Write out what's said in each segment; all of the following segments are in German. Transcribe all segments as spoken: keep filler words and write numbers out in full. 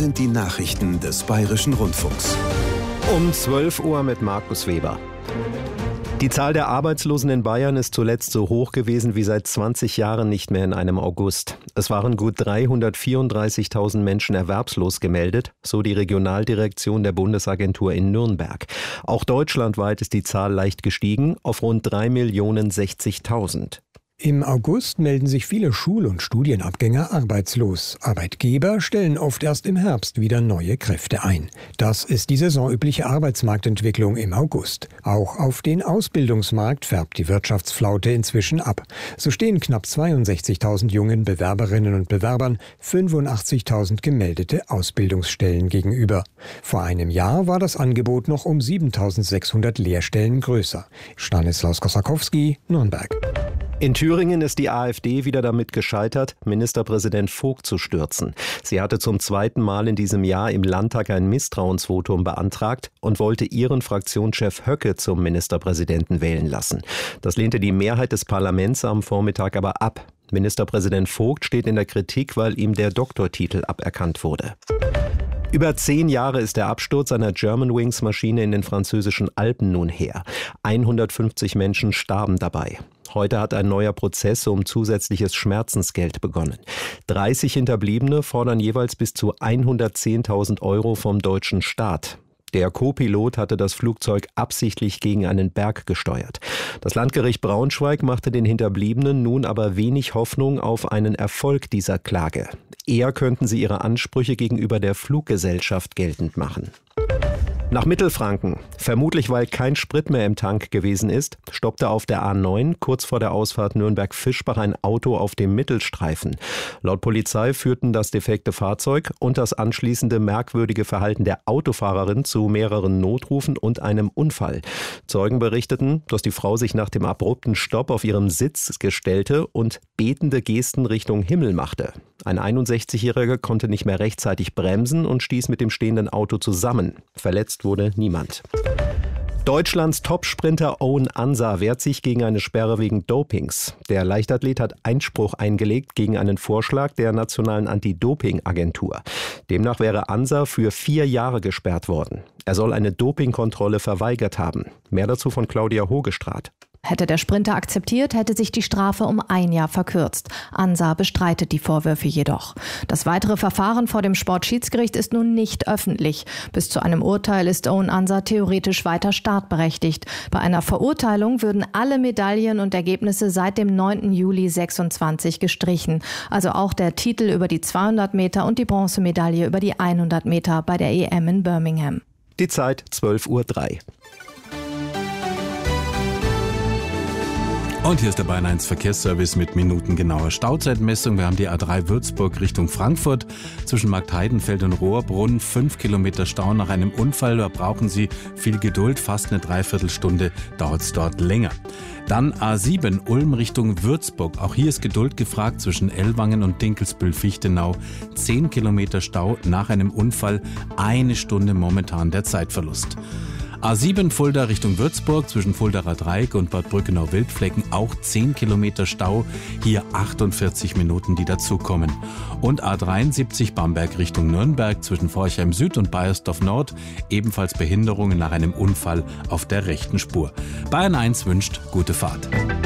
sind die Nachrichten des Bayerischen Rundfunks. Um zwölf Uhr mit Markus Weber. Die Zahl der Arbeitslosen in Bayern ist zuletzt so hoch gewesen wie seit zwanzig Jahren nicht mehr in einem August. Es waren gut dreihundertvierunddreißigtausend Menschen erwerbslos gemeldet, so die Regionaldirektion der Bundesagentur in Nürnberg. Auch deutschlandweit ist die Zahl leicht gestiegen auf rund drei Millionen sechzigtausend. Im August melden sich viele Schul- und Studienabgänger arbeitslos. Arbeitgeber stellen oft erst im Herbst wieder neue Kräfte ein. Das ist die saisonübliche Arbeitsmarktentwicklung im August. Auch auf den Ausbildungsmarkt färbt die Wirtschaftsflaute inzwischen ab. So stehen knapp zweiundsechzigtausend jungen Bewerberinnen und Bewerbern fünfundachtzigtausend gemeldete Ausbildungsstellen gegenüber. Vor einem Jahr war das Angebot noch um siebentausendsechshundert Lehrstellen größer. Stanislaus Kosakowski, Nürnberg. In Thüringen ist die AfD wieder damit gescheitert, Ministerpräsident Vogt zu stürzen. Sie hatte zum zweiten Mal in diesem Jahr im Landtag ein Misstrauensvotum beantragt und wollte ihren Fraktionschef Höcke zum Ministerpräsidenten wählen lassen. Das lehnte die Mehrheit des Parlaments am Vormittag aber ab. Ministerpräsident Vogt steht in der Kritik, weil ihm der Doktortitel aberkannt wurde. Über zehn Jahre ist der Absturz einer Germanwings-Maschine in den französischen Alpen nun her. hundertfünfzig Menschen starben dabei. Heute hat ein neuer Prozess um zusätzliches Schmerzensgeld begonnen. dreißig Hinterbliebene fordern jeweils bis zu hundertzehntausend Euro vom deutschen Staat. Der Co-Pilot hatte das Flugzeug absichtlich gegen einen Berg gesteuert. Das Landgericht Braunschweig machte den Hinterbliebenen nun aber wenig Hoffnung auf einen Erfolg dieser Klage. Eher könnten sie ihre Ansprüche gegenüber der Fluggesellschaft geltend machen. Nach Mittelfranken. Vermutlich weil kein Sprit mehr im Tank gewesen ist, stoppte auf der A neun kurz vor der Ausfahrt Nürnberg-Fischbach ein Auto auf dem Mittelstreifen. Laut Polizei führten das defekte Fahrzeug und das anschließende merkwürdige Verhalten der Autofahrerin zu mehreren Notrufen und einem Unfall. Zeugen berichteten, dass die Frau sich nach dem abrupten Stopp auf ihrem Sitz gestellte und betende Gesten Richtung Himmel machte. Ein einundsechzigjähriger konnte nicht mehr rechtzeitig bremsen und stieß mit dem stehenden Auto zusammen. Verletzt wurde niemand. Deutschlands Topsprinter Owen Ansa wehrt sich gegen eine Sperre wegen Dopings. Der Leichtathlet hat Einspruch eingelegt gegen einen Vorschlag der Nationalen Anti-Doping-Agentur. Demnach wäre Ansa für vier Jahre gesperrt worden. Er soll eine Dopingkontrolle verweigert haben. Mehr dazu von Claudia Hogestraat. Hätte der Sprinter akzeptiert, hätte sich die Strafe um ein Jahr verkürzt. Ansa bestreitet die Vorwürfe jedoch. Das weitere Verfahren vor dem Sportschiedsgericht ist nun nicht öffentlich. Bis zu einem Urteil ist Owen Ansa theoretisch weiter startberechtigt. Bei einer Verurteilung würden alle Medaillen und Ergebnisse seit dem neunten Juli sechsundzwanzig gestrichen. Also auch der Titel über die zweihundert Meter und die Bronzemedaille über die hundert Meter bei der E M in Birmingham. Die Zeit zwölf Uhr drei. Und hier ist der Bayern eins Verkehrsservice mit minutengenauer Stauzeitmessung. Wir haben die A drei Würzburg Richtung Frankfurt zwischen Marktheidenfeld und Rohrbrunn. Fünf Kilometer Stau nach einem Unfall. Da brauchen Sie viel Geduld. Fast eine Dreiviertelstunde dauert es dort länger. Dann A sieben Ulm Richtung Würzburg. Auch hier ist Geduld gefragt zwischen Ellwangen und Dinkelsbühl-Fichtenau. Zehn Kilometer Stau nach einem Unfall. Eine Stunde momentan der Zeitverlust. A sieben Fulda Richtung Würzburg zwischen Fuldaer Dreieck und Bad Brückenau-Wildflecken auch zehn Kilometer Stau, hier achtundvierzig Minuten, die dazukommen. Und A dreiundsiebzig Bamberg Richtung Nürnberg zwischen Forchheim Süd und Baiersdorf Nord, ebenfalls Behinderungen nach einem Unfall auf der rechten Spur. Bayern eins wünscht gute Fahrt.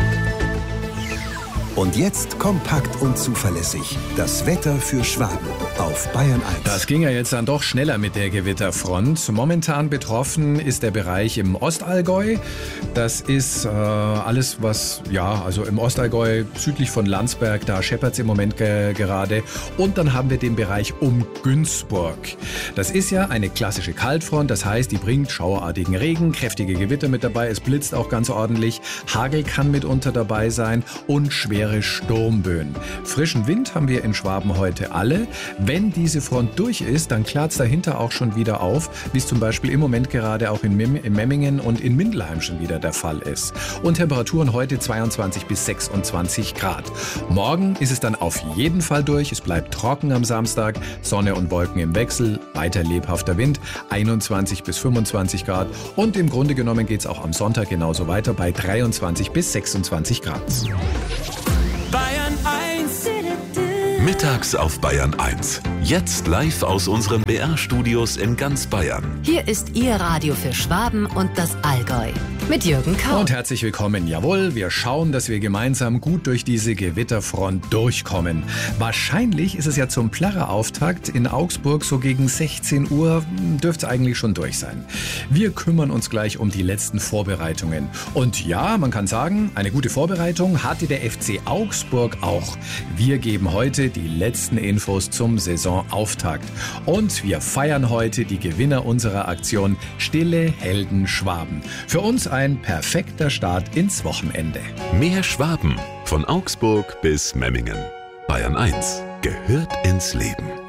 Und jetzt kompakt und zuverlässig das Wetter für Schwaben auf Bayern eins. Das ging ja jetzt dann doch schneller mit der Gewitterfront. Momentan betroffen ist der Bereich im Ostallgäu. Das ist äh, alles, was, ja, also im Ostallgäu südlich von Landsberg, da scheppert es im Moment ge- gerade. Und dann haben wir den Bereich um Günzburg. Das ist ja eine klassische Kaltfront, das heißt, die bringt schauerartigen Regen, kräftige Gewitter mit dabei, es blitzt auch ganz ordentlich, Hagel kann mitunter dabei sein und schwere Sturmböen. Frischen Wind haben wir in Schwaben heute alle. Wenn diese Front durch ist, dann klart es dahinter auch schon wieder auf, wie es zum Beispiel im Moment gerade auch in, Mem- in Memmingen und in Mindelheim schon wieder der Fall ist. Und Temperaturen heute zweiundzwanzig bis sechsundzwanzig Grad. Morgen ist es dann auf jeden Fall durch. Es bleibt trocken am Samstag, Sonne und Wolken im Wechsel, weiter lebhafter Wind, einundzwanzig bis fünfundzwanzig Grad. Und im Grunde genommen geht es auch am Sonntag genauso weiter bei dreiundzwanzig bis sechsundzwanzig Grad. Bayern eins. Mittags auf Bayern eins. Jetzt live aus unseren B R-Studios in ganz Bayern. Hier ist Ihr Radio für Schwaben und das Allgäu. Mit Jürgen Kauf. Und herzlich willkommen. Jawohl, wir schauen, dass wir gemeinsam gut durch diese Gewitterfront durchkommen. Wahrscheinlich ist es ja zum Plärrer-Auftakt in Augsburg so gegen sechzehn Uhr, dürfte es eigentlich schon durch sein. Wir kümmern uns gleich um die letzten Vorbereitungen. Und ja, man kann sagen, eine gute Vorbereitung hatte der F C Augsburg auch. Wir geben heute die letzten Infos zum Saisonauftakt. Und wir feiern heute die Gewinner unserer Aktion Stille Helden Schwaben. Für uns ein perfekter Start ins Wochenende. Mehr Schwaben. Von Augsburg bis Memmingen. Bayern eins gehört ins Leben.